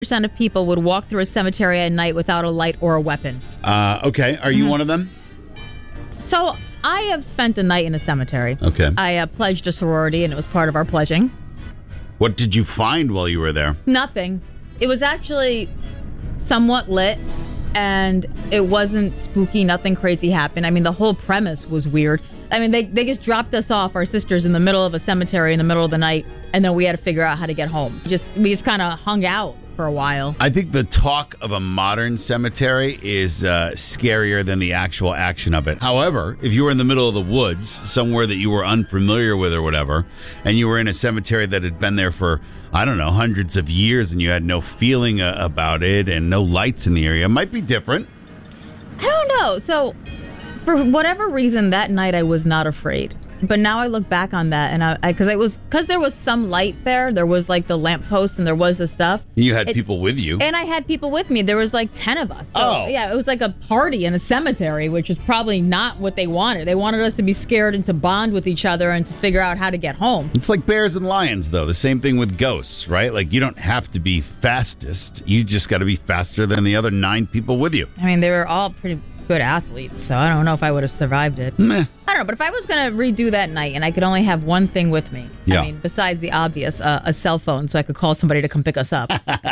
of people would walk through a cemetery at night without a light or a weapon. Okay. Are you one of them? So I have spent a night in a cemetery. Okay. I pledged a sorority, and it was part of our pledging. What did you find while you were there? Nothing. It was actually somewhat lit, and it wasn't spooky. Nothing crazy happened. I mean, the whole premise was weird. I mean, they just dropped us off, our sisters, in the middle of a cemetery in the middle of the night, and then we had to figure out how to get home. So we just kind of hung out for a while. I think the talk of a modern cemetery is scarier than the actual action of it. However, if you were in the middle of the woods, somewhere that you were unfamiliar with or whatever, and you were in a cemetery that had been there for, I don't know, hundreds of years, and you had no feeling about it and no lights in the area, it might be different. I don't know. So for whatever reason, that night I was not afraid. But now I look back on that, and because there was some light there was like the lamppost and there was the stuff. You had people with you. And I had people with me. There was like 10 of us. So, yeah, it was like a party in a cemetery, which is probably not what they wanted. They wanted us to be scared and to bond with each other and to figure out how to get home. It's like bears and lions, though. The same thing with ghosts, right? Like, you don't have to be fastest. You just got to be faster than the other 9 people with you. I mean, they were all pretty good athletes, so I don't know if I would have survived it. Meh. I don't know, but if I was going to redo that night and I could only have one thing with me, yeah. I mean, besides the obvious, a cell phone so I could call somebody to come pick us up,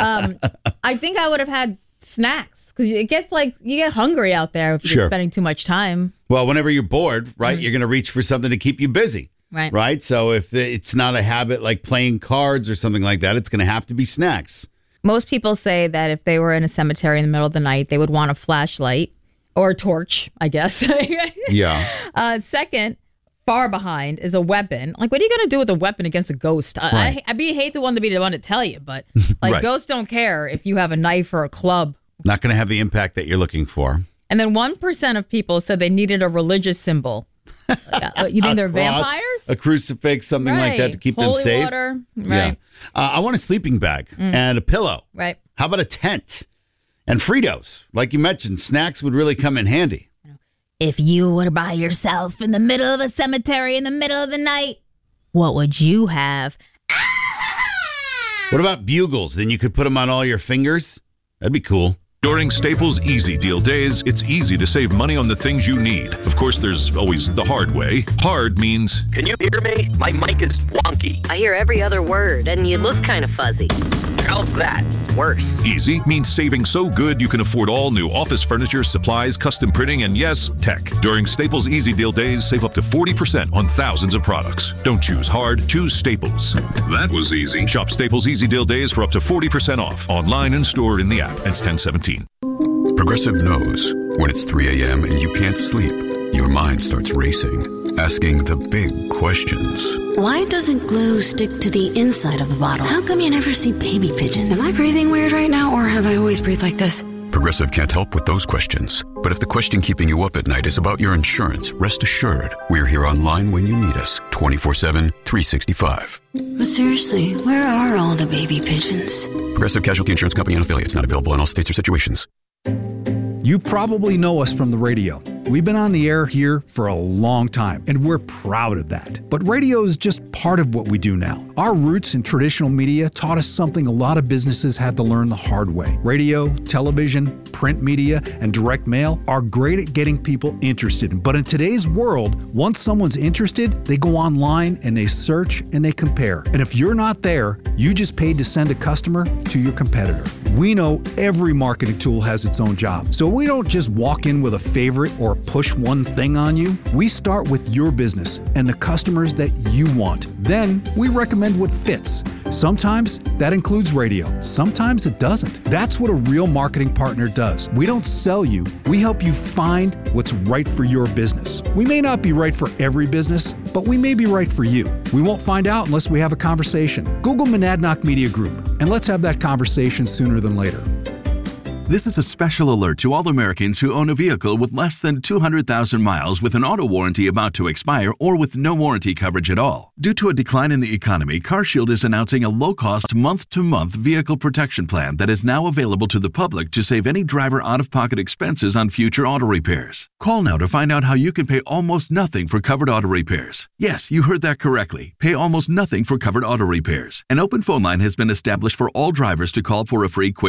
I think I would have had snacks, because it gets like, you get hungry out there if you're spending too much time. Well, whenever you're bored, right, you're going to reach for something to keep you busy. Right. Right? So if it's not a habit like playing cards or something like that, it's going to have to be snacks. Most people say that if they were in a cemetery in the middle of the night, they would want a flashlight. Or a torch, I guess. Yeah. Second, far behind is a weapon. Like, what are you going to do with a weapon against a ghost? Right. I hate the one to be the one to tell you, but like right. Ghosts don't care if you have a knife or a club. Not going to have the impact that you're looking for. And then 1% of people said they needed a religious symbol. You think they're vampires? A crucifix, something like that to keep them safe. Holy water. Right. Yeah. I want a sleeping bag and a pillow. Right. How about a tent? And Fritos, like you mentioned, snacks would really come in handy. If you were by yourself in the middle of a cemetery in the middle of the night, what would you have? What about bugles? Then you could put them on all your fingers. That'd be cool. During Staples Easy Deal Days, it's easy to save money on the things you need. Of course, there's always the hard way. Hard means... Can you hear me? My mic is wonky. I hear every other word, and you look kind of fuzzy. How's that? Worse. Easy means saving so good you can afford all new office furniture, supplies, custom printing, and yes, tech. During Staples Easy Deal Days, save up to 40% on thousands of products. Don't choose hard, choose Staples. That was easy. Shop Staples Easy Deal Days for up to 40% off. Online and store in the app. It's 1017. Progressive knows when it's 3 a.m. and you can't sleep, your mind starts racing, asking the big questions. Why doesn't glue stick to the inside of the bottle? How come you never see baby pigeons? Am I breathing weird right now, or have I always breathed like this? Progressive can't help with those questions. But if the question keeping you up at night is about your insurance, rest assured, we're here online when you need us, 24/7, 365. But seriously, where are all the baby pigeons? Progressive Casualty Insurance Company and affiliates, not available in all states or situations. You probably know us from the radio. We've been on the air here for a long time, and we're proud of that. But radio is just part of what we do now. Our roots in traditional media taught us something a lot of businesses had to learn the hard way. Radio, television, print media, and direct mail are great at getting people interested. But in today's world, once someone's interested, they go online and they search and they compare. And if you're not there, you just paid to send a customer to your competitor. We know every marketing tool has its own job, so we don't just walk in with a favorite or push one thing on you. We start with your business and the customers that you want. Then we recommend what fits. Sometimes that includes radio. Sometimes it doesn't. That's what a real marketing partner does. We don't sell you. We help you find what's right for your business. We may not be right for every business, but we may be right for you. We won't find out unless we have a conversation. Google Monadnock Media Group, and let's have that conversation sooner than later. This is a special alert to all Americans who own a vehicle with less than 200,000 miles with an auto warranty about to expire or with no warranty coverage at all. Due to a decline in the economy, CarShield is announcing a low-cost month-to-month vehicle protection plan that is now available to the public to save any driver out-of-pocket expenses on future auto repairs. Call now to find out how you can pay almost nothing for covered auto repairs. Yes, you heard that correctly. Pay almost nothing for covered auto repairs. An open phone line has been established for all drivers to call for a free quick